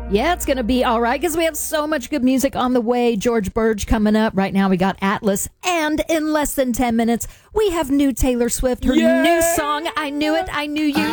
Yeah, it's going to be all right because we have so much good music on the way. George Burge coming up. Right now we got Atlas. And in less than 10 minutes, we have new Taylor Swift, her new song, I Knew It, I Knew You.